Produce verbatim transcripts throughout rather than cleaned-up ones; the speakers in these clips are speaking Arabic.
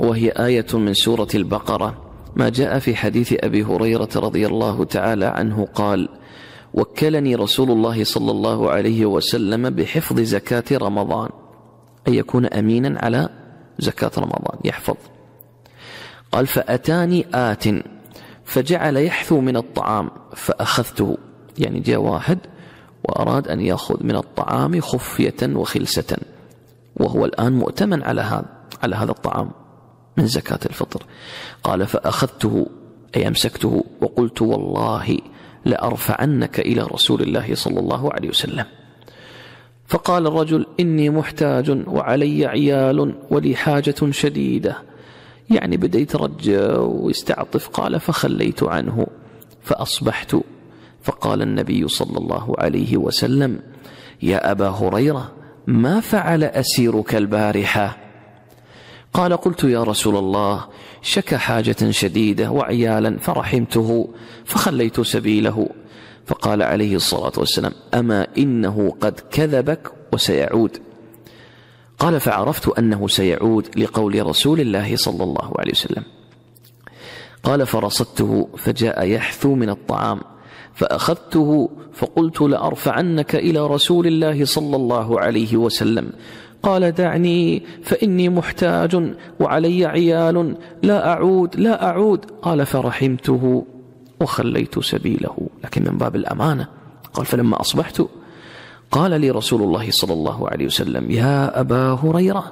وهي آية من سورة البقرة، ما جاء في حديث أبي هريرة رضي الله تعالى عنه قال: وكلني رسول الله صلى الله عليه وسلم بحفظ زكاة رمضان، أن يكون أمينا على زكاة رمضان يحفظ. قال: فأتاني آت فجعل يحثو من الطعام فأخذته، يعني جاء واحد وأراد أن يأخذ من الطعام خفية وخلسة، وهو الآن مؤتمن على هذا على هذا الطعام من زكاة الفطر. قال: فأخذته أي أمسكته وقلت: والله لأرفعنك إلى رسول الله صلى الله عليه وسلم. فقال الرجل: إني محتاج وعلي عيال ولي حاجة شديدة، يعني بدأ يترجى ويستعطف. قال: فخليت عنه فأصبحت، فقال النبي صلى الله عليه وسلم: يا أبا هريرة، ما فعل أسيرك البارحة؟ قال: قلت: يا رسول الله، شكى حاجة شديدة وعيالا فرحمته فخليت سبيله. فقال عليه الصلاة والسلام: أما إنه قد كذبك وسيعود. قال: فعرفت أنه سيعود لقول رسول الله صلى الله عليه وسلم. قال: فرصدته فجاء يحثو من الطعام فأخذته فقلت: لأرفعنك إلى رسول الله صلى الله عليه وسلم. قال: دعني فإني محتاج وعلي عيال، لا أعود لا أعود. قال: فرحمته وخليت سبيله، لكن من باب الأمانة. قال: فلما أصبحت قال لي رسول الله صلى الله عليه وسلم: يا أبا هريرة،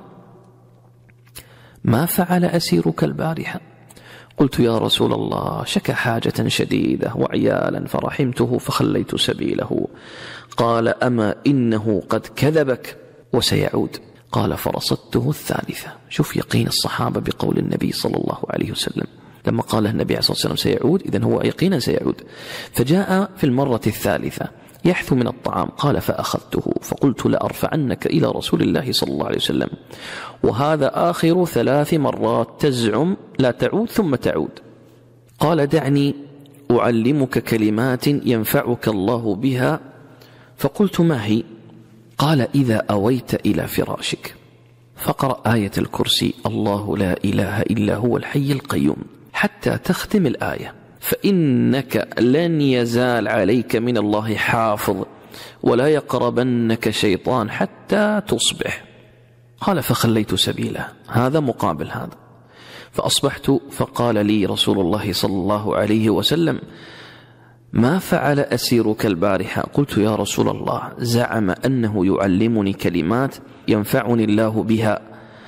ما فعل أسيرك البارحة؟ قلت: يا رسول الله، شكى حاجة شديدة وعيالا فرحمته فخليت سبيله. قال: أما إنه قد كذبك وسيعود. قال: فرصدته الثالثة. شوف يقين الصحابة بقول النبي صلى الله عليه وسلم، لما قال النبي عليه الصلاة والسلام سيعود، إذن هو يقينا سيعود. فجاء في المرة الثالثة يحثو من الطعام. قال: فأخذته فقلت: لأرفعنك إلى رسول الله صلى الله عليه وسلم. وهذا آخر ثلاث مرات تزعم لا تعود ثم تعود. قال: دعني أعلمك كلمات ينفعك الله بها. فقلت: ما هي؟ قال: إذا أويت إلى فراشك فقرأ آية الكرسي: الله لا إله إلا هو الحي القيوم، حتى تختم الآية، فإنك لن يزال عليك من الله حافظ ولا يقربنك شيطان حتى تصبح. قال: فخليت سبيله. هذا مقابل هذا. فأصبحت فقال لي رسول الله صلى الله عليه وسلم: ما فعل أسيرك البارحة؟ قلت: يا رسول الله، زعم أنه يعلمني كلمات ينفعني الله بها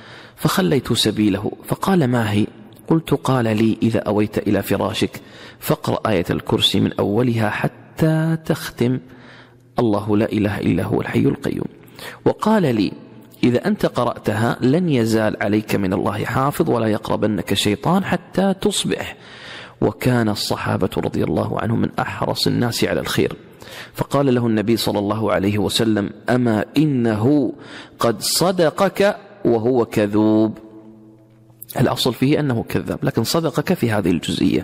فخليت سبيله. فقال: ما هي؟ قلت: قال لي: إذا أويت إلى فراشك فاقرأ آية الكرسي من أولها حتى تختم: الله لا إله إلا هو الحي القيوم. وقال لي: إذا أنت قرأتها لن يزال عليك من الله حافظ ولا يقربنك شيطان حتى تصبح. وكان الصحابة رضي الله عنهم من أحرص الناس على الخير. فقال له النبي صلى الله عليه وسلم: أما إنه قد صدقك وهو كذوب. الأصل فيه أنه كذاب، لكن صدقك في هذه الجزئية.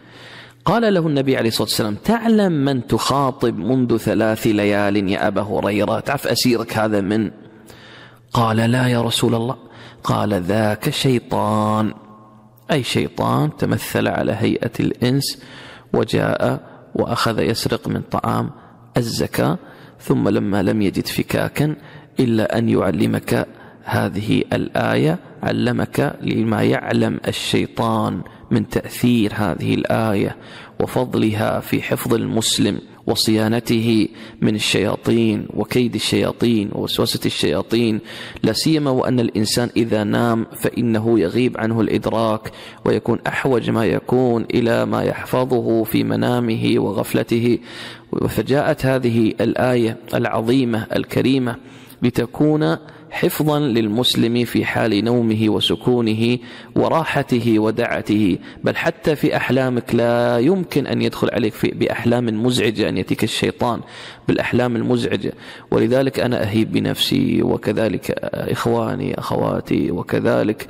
قال له النبي عليه الصلاة والسلام: تعلم من تخاطب منذ ثلاث ليال يا أبا هريرة؟ تعرف أسيرك هذا من؟ قال: لا يا رسول الله. قال: ذاك شيطان، أي شيطان تمثل على هيئة الإنس وجاء وأخذ يسرق من طعام الزكاة، ثم لما لم يجد فكاكا إلا أن يعلمك هذه الآية علمك لما يعلم الشيطان من تأثير هذه الآية وفضلها في حفظ المسلم وصيانته من الشياطين وكيد الشياطين ووسوسة الشياطين، لا سيما وأن الإنسان إذا نام فإنه يغيب عنه الإدراك ويكون أحوج ما يكون إلى ما يحفظه في منامه وغفلته. فجاءت هذه الآية العظيمة الكريمة لتكون حفظا للمسلم في حال نومه وسكونه وراحته ودعته، بل حتى في أحلامك لا يمكن أن يدخل عليك في بأحلام مزعجة، أن يأتيك الشيطان بالأحلام المزعجة. ولذلك أنا أهيب بنفسي وكذلك إخواني أخواتي وكذلك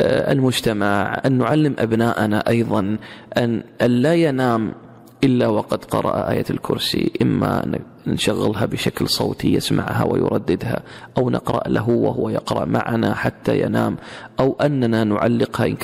المجتمع أن نعلم أبناءنا أيضا أن لا ينام إلا وقد قرأ آية الكرسي، إما نشغلها بشكل صوتي يسمعها ويرددها، أو نقرأ له وهو يقرأ معنا حتى ينام، أو أننا نعلقها